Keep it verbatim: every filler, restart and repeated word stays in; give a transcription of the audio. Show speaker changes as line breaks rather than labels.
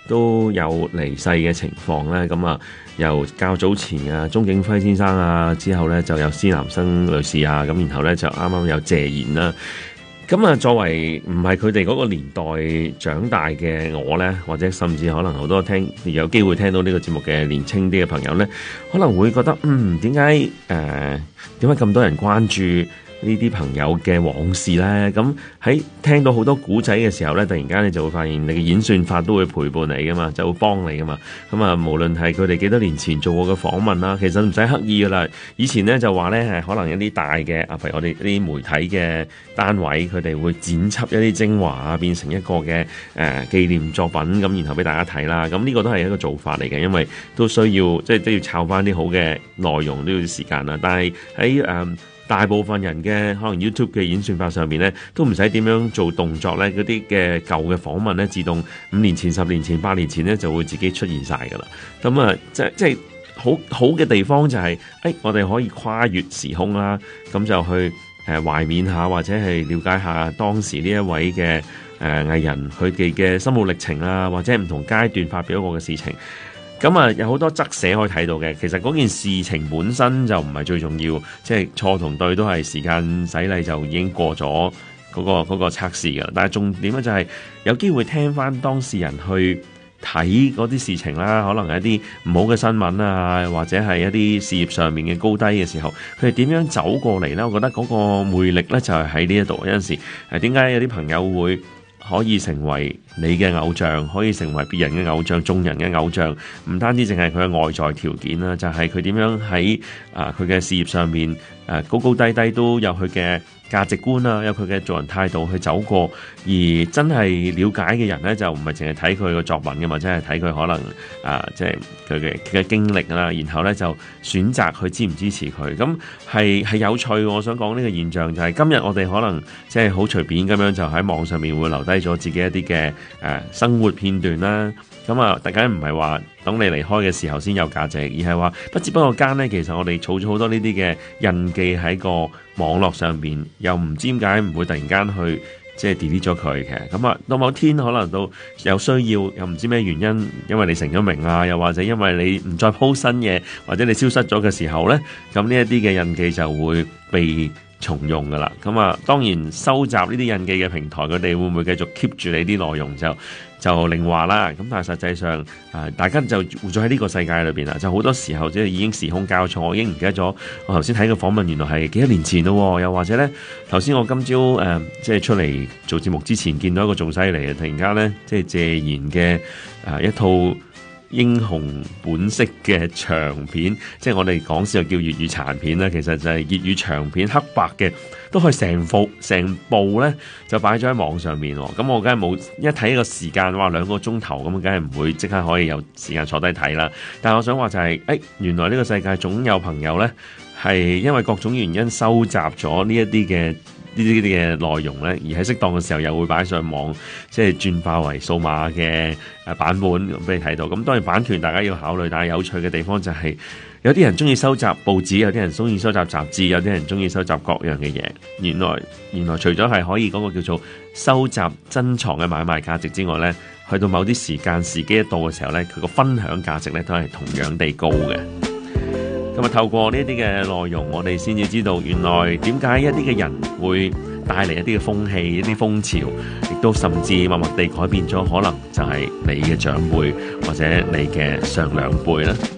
都有離世嘅情況咧。咁啊，由較早前啊，鍾景輝先生啊，之後咧就有施南生女士啊，咁然後咧就啱啱有謝賢啦。咁啊，作為唔係佢哋嗰個年代長大嘅我呢，或者甚至可能好多聽有機會聽到呢個節目嘅年輕啲嘅朋友呢，可能會覺得嗯，點解誒點解咁多人關注呢啲朋友嘅往事呢？咁喺聽到好多古仔嘅時候呢，突然間你就會發現你嘅演算法都會陪伴你噶嘛，就會幫你噶嘛。咁啊，無論係佢哋幾多年前做過嘅訪問啦，其實唔使刻意噶啦。以前呢就話呢，係可能一啲大嘅啊，譬如我哋啲媒體嘅單位，佢哋會剪輯一啲精華啊，變成一個嘅誒紀念作品，咁然後俾大家睇啦。咁呢個都係一個做法嚟嘅，因為都需要即係都要抄翻啲好嘅內容，都要時間啦。但係喺誒大部分人嘅可能 YouTube 嘅演算法上面咧，都唔使點樣做動作咧，嗰啲嘅舊嘅訪問咧，自動五年前、十年前、八年前咧就會自己出現晒㗎啦。咁啊，即係即係好好嘅地方就係、是，誒、哎、我哋可以跨越時空啦，咁就去誒懷緬下或者係了解下當時呢一位嘅誒、呃、藝人佢哋嘅心路歷程啊，或者唔同階段發表過嘅事情。咁啊，有好多側寫可以睇到嘅。其實嗰件事情本身就唔係最重要，即係錯同對都係時間洗禮就已經過咗嗰個嗰個測試㗎。但係重點咧就係有機會聽翻當事人去睇嗰啲事情啦，可能係一啲唔好嘅新聞啊，或者係一啲事業上面嘅高低嘅時候，佢哋點樣走過嚟咧？我覺得嗰個魅力咧就係喺呢一度。有陣時誒，點解有啲朋友會可以成為你嘅偶像，可以成為別人嘅偶像，眾人嘅偶像，唔單止淨係佢嘅外在條件啦，就係佢點樣喺啊佢嘅事業上面誒、啊、高高低低都有佢嘅價值觀啊，有佢嘅做人態度去走過，而真係了解嘅人咧，就唔係淨係睇佢嘅作品㗎嘛，即係睇佢可能啊，即係佢嘅佢嘅經歷啦，然後咧就選擇去支唔支持佢，咁係係有趣。我想講呢個現象就係、是、今日我哋可能即係好隨便咁樣就喺網上面會留低咗自己一啲嘅誒生活片段啦。咁啊，大家唔係話等你離開嘅時候先有價值，而係話不知不覺間咧，其實我哋儲咗好多呢啲嘅印記喺個網絡上邊，又唔知點解唔會突然間去即係 delete 咗佢嘅。咁啊，到某天可能到有需要，又唔知咩原因，因為你成咗名啊，又或者因為你唔再 post 新嘢，或者你消失咗嘅時候咧，咁呢一啲嘅印記就會被重用噶啦。咁啊，當然收集呢啲印記嘅平台，佢哋會唔會繼續 keep 住你啲內容就就另話啦。咁但係實際上，啊大家就活咗喺呢個世界裏邊啦，就好多時候即係已經時空交錯，我已經唔記得咗我頭先睇嘅訪問原來係幾多年前咯。又或者咧，頭先我今朝誒、呃、即係出嚟做節目之前見到一個仲犀利嘅，突然間咧即係謝賢嘅啊一套英雄本色嘅長片，即係我哋講笑叫粵語殘片啦，其實就係粵語長片，黑白嘅，都可以成部成部咧就擺咗喺網上面喎。咁我梗係冇一睇個時間，哇兩個鐘頭咁，梗係唔會即刻可以有時間坐低睇啦。但係我想話就係、是，誒、哎、原來呢個世界總有朋友咧係因為各種原因收集咗呢一啲嘅呢啲嘅內容咧，而喺適當嘅時候又會擺上網，即係轉化為數碼嘅誒版本咁俾你睇到。咁當然版權大家要考慮，但係有趣嘅地方就係、是、有啲人中意收集報紙，有啲人中意收集雜誌，有啲人中意收集各樣嘅嘢。原來原來除咗係可以嗰個叫做收集珍藏嘅買賣價值之外咧，去到某啲時間時機一到嘅時候咧，佢個分享價值咧都係同樣地高嘅。咁啊，透過呢啲嘅內容，我哋先至知道原來點解一啲嘅人會帶嚟一啲嘅風氣、一啲風潮，亦都甚至默默地改變咗，可能就係你嘅長輩或者你嘅上兩輩啦。